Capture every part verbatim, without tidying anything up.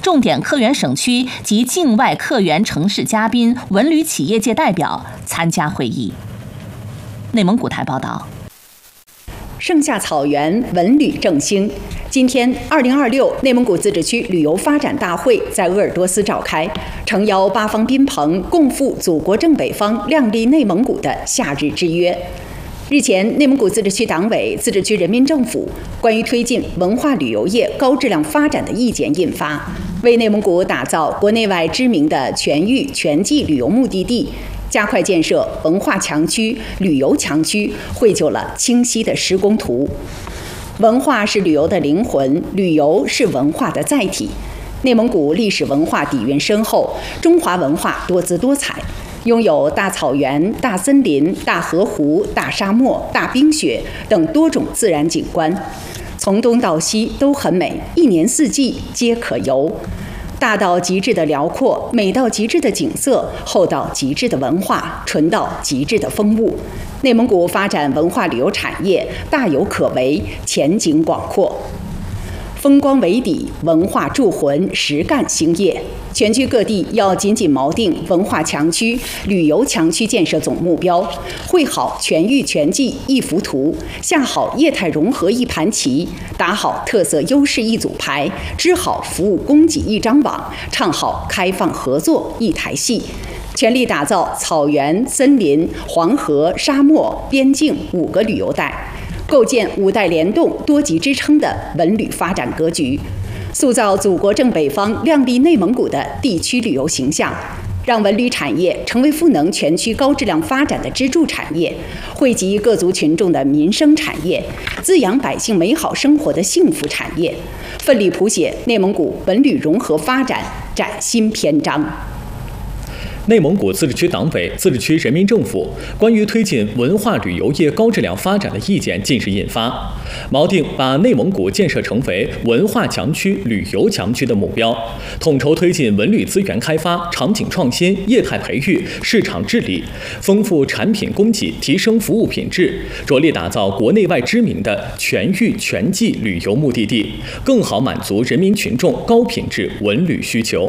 重点客源省区及境外客源城市嘉宾、文旅企业界代表参加会议。内蒙古台报道。 盛夏草原，文旅振兴。今天，二零二六内蒙古自治区旅游发展大会在鄂尔多斯召开，诚邀八方宾朋，共赴祖国正北方，亮丽内蒙古的夏日之约。日前，内蒙古自治区党委、自治区人民政府关于推进文化旅游业高质量发展的意见印发，为内蒙古打造国内外知名的全域全季旅游目的地，加快建设文化强区、旅游强区，绘就了清晰的施工图。文化是旅游的灵魂，旅游是文化的载体。内蒙古历史文化底蕴深厚，中华文化多姿多彩，拥有大草原、大森林、大河湖、大沙漠、大冰雪等多种自然景观，从东到西都很美，一年四季皆可游。大到极致的辽阔，美到极致的景色，厚到极致的文化，纯到极致的风物。内蒙古发展文化旅游产业大有可为，前景广阔。风光为底，文化铸魂，实干兴业。全区各地要紧紧锚定文化强区、旅游强区建设总目标，绘好全域全季一幅图，下好业态融合一盘棋，打好特色优势一组牌，织好服务供给一张网，唱好开放合作一台戏。全力打造草原、森林、黄河、沙漠、边境五个旅游带，构建五带联动、多极支撑的文旅发展格局，塑造祖国正北方、亮丽内蒙古的地区旅游形象，让文旅产业成为赋能全区高质量发展的支柱产业，惠及各族群众的民生产业，滋养百姓美好生活的幸福产业，奋力谱写内蒙古文旅融合发展崭新篇章。 内蒙古自治区党委、自治区人民政府关于推进文化旅游业高质量发展的意见近日印发，锚定把内蒙古建设成为文化强区、旅游强区的目标，统筹推进文旅资源开发、场景创新、业态培育、市场治理，丰富产品供给，提升服务品质，着力打造国内外知名的全域全季旅游目的地，更好满足人民群众高品质文旅需求。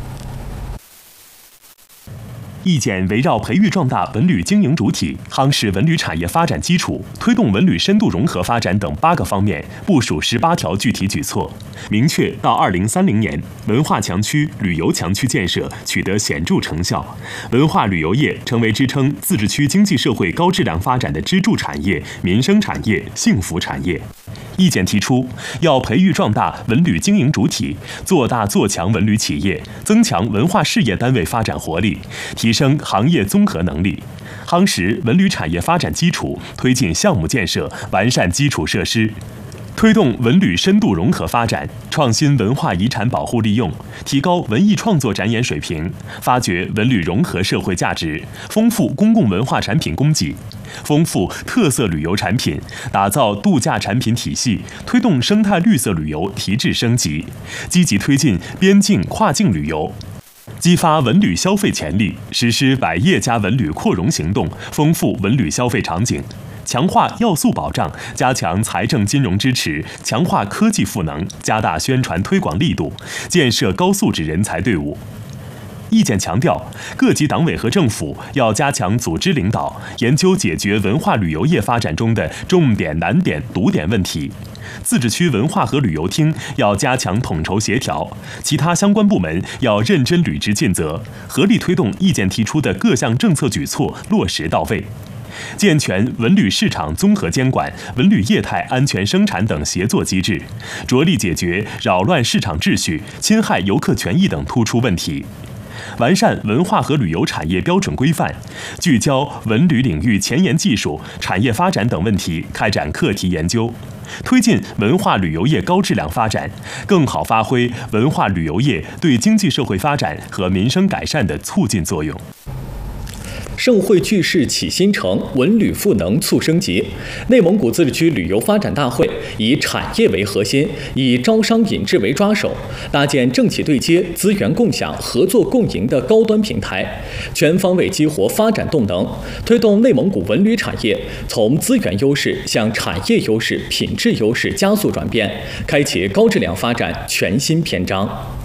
意见围绕培育壮大文旅经营主体、夯实文旅产业发展基础、推动文旅深度融合发展等八个方面部署十八条具体举措，明确到二零三零年，文化强区、旅游强区建设取得显著成效，文化旅游业成为支撑自治区经济社会高质量发展的支柱产业、民生产业、幸福产业。意见提出，要培育壮大文旅经营主体，做大做强文旅企业，增强文化事业单位发展活力，提升行业综合能力，夯实文旅产业发展基础，推进项目建设，完善基础设施。推动文旅深度融合发展，创新文化遗产保护利用，提高文艺创作展演水平，发掘文旅融合社会价值，丰富公共文化产品供给，丰富特色旅游产品，打造度假产品体系，推动生态绿色旅游提质升级，积极推进边境跨境旅游，激发文旅消费潜力，实施百业加文旅扩容行动，丰富文旅消费场景。强化要素保障，加强财政金融支持，强化科技赋能，加大宣传推广力度，建设高素质人才队伍。意见强调，各级党委和政府要加强组织领导，研究解决文化旅游业发展中的重点、难点、堵点问题。自治区文化和旅游厅要加强统筹协调，其他相关部门要认真履职尽责，合力推动意见提出的各项政策举措落实到位。健全文旅市场综合监管、文旅业态安全生产等协作机制，着力解决扰乱市场秩序、侵害游客权益等突出问题。完善文化和旅游产业标准规范，聚焦文旅领域前沿技术、产业发展等问题，开展课题研究，推进文化旅游业高质量发展，更好发挥文化旅游业对经济社会发展和民生改善的促进作用。 盛会聚势启新城，文旅赋能促升级。内蒙古自治区旅游发展大会以产业为核心，以招商引智为抓手，搭建政企对接、资源共享、合作共赢的高端平台，全方位激活发展动能，推动内蒙古文旅产业从资源优势向产业优势、品质优势加速转变，开启高质量发展全新篇章。